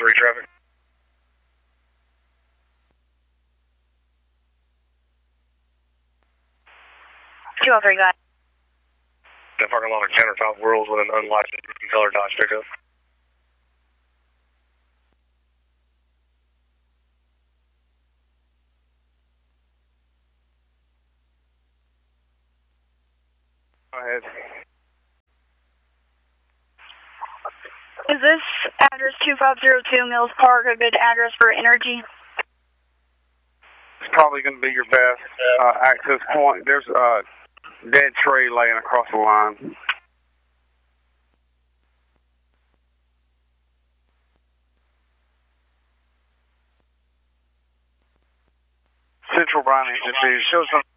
203 traffic. 203, go ahead. That parking lot of countertop whirls with an unlicensed color Dodge pickup. Go ahead. Is this address 2502 Mills Park a good address for energy? It's probably going to be your best access point. There's a dead tree laying across the line. Central Bryan Agency shows up.